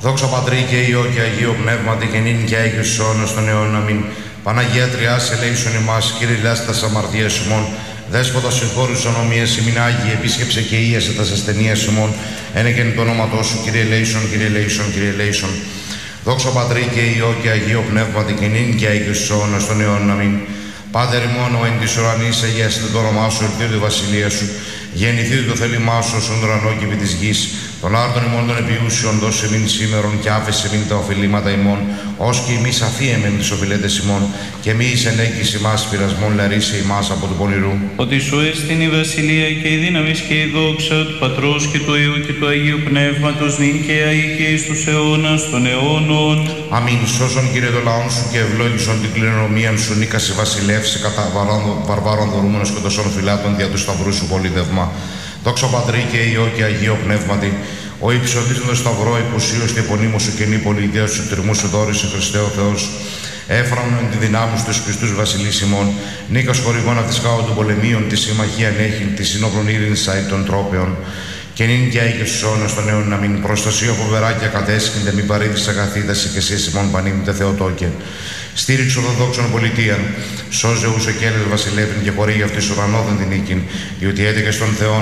Δόξα Πατρί και Υιό και Αγίο Πνεύματι και νυν και αίγιος στους αιώνας των αιώνων. Αμήν. Παναγία Τριάς ελέησον ημάς, Κύριε λάστας αμαρτίας ημών, Δέσποτα συγχώρους ονομίες ημίν Άγιοι, επίσκεψε και ίασε τας ασθενείας ημών, ένεκεν το όνοματό σου, Κύριε ελέησον, Κύριε ελέησον, Κύριε ελέησον. Δόξα Πατρί και Υιό και Αγίο Πνεύματι και νυν και αίγιος στους αιώνας των αιώνων. Αμήν. Πάτερ ημών ο εν της ουρανής, αγιαστείτε το όνομά σου, ελθείτε η βασιλεία σου, γεννηθείτε το θέλημά σου ως ουρανό και επί της γης. Των άρτων ημών των επιούσιων δώσε εμήν σήμερον και άφεσε εμήν τα οφειλήματα ημών, ως και εμείς αφίεμεν τις οφειλέτες ημών, και μη εις ενέγκης ημάς πειρασμόν λαρίσε ημάς από του πονηρού. Ότι σου έστειν η βασιλεία και η δύναμις και η δόξα του Πατρός και του Υιού και του Αγίου Πνεύματος νυν και αεί και εις τους αιώνας των αιώνων. Αμήν. Σώσον Κύριε το λαόν σου και ευλόγησον την κληρονομίαν σου, νίκασε βασιλεύσε κατά βαρβάρων δωρούμενος και τοσών φυλάτων δια του σταυρού σου πολίτευμα. Δόξα Πατρί και Υιό και Αγίο Πνεύματι, ο υψωδίζοντας σταυρό υποσίως και επωνύμου σου καινή πολιτεία σου τυρμού σου δόρισε Χριστέ ο Θεός. Έφρανον τη δυνάμει στους Χριστούς βασιλείς ημών, νίκας χορηγών αυτής χάω των πολεμίων, τη συμμαχίαν έχειν, τη συνόπλων ήρυνης αη των τρόπεων. Και νυν και αίγιος στους αιώνας των αιώνων. Αμήν. Προστασία φοβερά και ακατέσχυνται, μη παρήδης αγαθήταση και εσύ ημών πανήμητε Θεοτόκε. Στήριξε ορθοδόξων πολιτείαν, σώζε ουσοκέλες βασιλεύειν και χωρίγει αυτής ουρανόδεν την οίκην, διότι έτεκε στον Θεόν